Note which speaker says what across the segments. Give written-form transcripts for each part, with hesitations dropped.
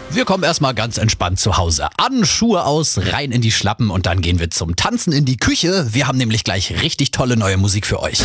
Speaker 1: Wir kommen erstmal ganz entspannt zu Hause an, Schuhe aus, rein in die Schlappen und dann gehen wir zum Tanzen in die Küche. Wir haben nämlich gleich richtig tolle neue Musik für euch.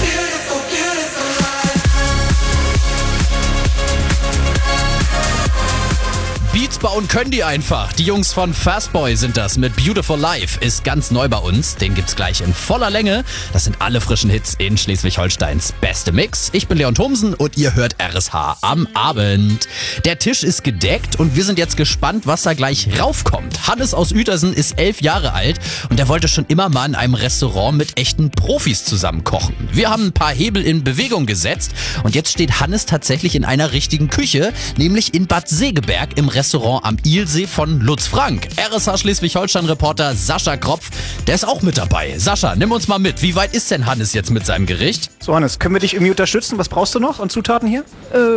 Speaker 1: Beats bauen können die einfach. Die Jungs von Fastboy sind das mit Beautiful Life. Ist ganz neu bei uns. Den gibt's gleich in voller Länge. Das sind alle frischen Hits in Schleswig-Holsteins beste Mix. Ich bin Leon Thomsen und ihr hört RSH am Abend. Der Tisch ist gedeckt und wir sind jetzt gespannt, was da gleich raufkommt. Hannes aus Uetersen ist 11 Jahre alt und er wollte schon immer mal in einem Restaurant mit echten Profis zusammen kochen. Wir haben ein paar Hebel in Bewegung gesetzt und jetzt steht Hannes tatsächlich in einer richtigen Küche, nämlich in Bad Segeberg im Restaurant am Ilsee von Lutz Frank. RSH Schleswig-Holstein-Reporter Sascha Kropf, der ist auch mit dabei. Sascha, nimm uns mal mit. Wie weit ist denn Hannes jetzt mit seinem Gericht?
Speaker 2: So Hannes, können wir dich irgendwie unterstützen? Was brauchst du noch an Zutaten hier?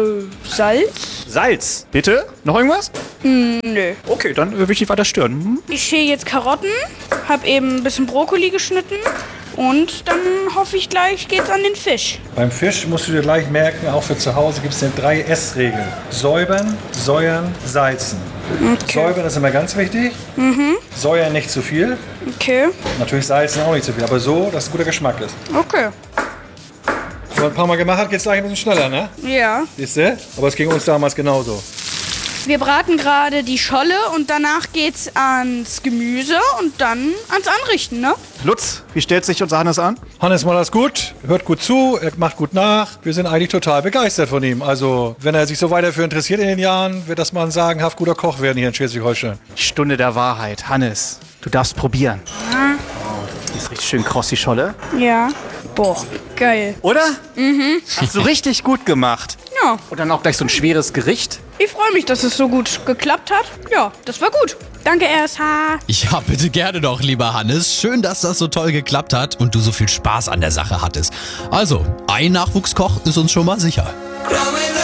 Speaker 3: Salz?
Speaker 2: Salz. Bitte? Noch irgendwas?
Speaker 3: Nö.
Speaker 2: Okay, dann will ich nicht weiter stören.
Speaker 3: Ich schäle jetzt Karotten, hab eben ein bisschen Brokkoli geschnitten und dann hoffe ich gleich geht's an den Fisch.
Speaker 4: Beim Fisch musst du dir gleich merken, auch für zu Hause gibt es eine 3S-Regel. Säubern, säuern, salzen.
Speaker 3: Okay.
Speaker 4: Säubern ist immer ganz wichtig. Säuern nicht zu viel.
Speaker 3: Okay.
Speaker 4: Natürlich salzen auch nicht zu viel, aber so, dass es guter Geschmack ist.
Speaker 3: Okay.
Speaker 4: Wenn man ein paar Mal gemacht hat, geht es gleich ein bisschen schneller, ne?
Speaker 3: Ja.
Speaker 4: Siehst du? Aber es ging uns damals genauso.
Speaker 3: Wir braten gerade die Scholle und danach geht's ans Gemüse und dann ans Anrichten, ne?
Speaker 2: Lutz, wie stellt sich unser Hannes an?
Speaker 4: Hannes macht das gut, hört gut zu, er macht gut nach. Wir sind eigentlich total begeistert von ihm. Also, wenn er sich so weiter dafür interessiert in den Jahren, wird das mal ein sagenhaft guter Koch werden hier in Schleswig-Holstein.
Speaker 2: Die Stunde der Wahrheit. Hannes, du darfst probieren. Die ist richtig schön kross, die Scholle.
Speaker 3: Ja. Boah, geil.
Speaker 2: Oder? Hast du richtig gut gemacht.
Speaker 3: Ja.
Speaker 2: Und dann auch gleich so ein schweres Gericht.
Speaker 3: Ich freue mich, dass es so gut geklappt hat. Ja, das war gut. Danke, RSH.
Speaker 1: Ja, bitte gerne doch, lieber Hannes. Schön, dass das so toll geklappt hat und du so viel Spaß an der Sache hattest. Also, ein Nachwuchskoch ist uns schon mal sicher.